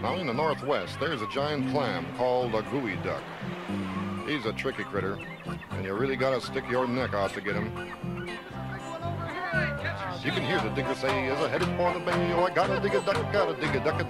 Now in the northwest, there's a giant clam called a gooey duck. He's a tricky critter, and you really gotta stick your neck out to get him. You can hear the digger say, as I headed for the bay, oh, I gotta dig a duck, gotta dig a duck,